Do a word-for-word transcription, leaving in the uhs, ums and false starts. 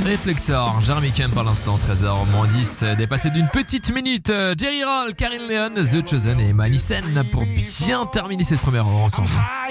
Reflector, Jeremy Camp à l'instant, treize heures moins dix, dépassé d'une petite minute. Jerry Roll, Karine Leon, The Chosen et Manisen pour bien terminer cette première heure ensemble.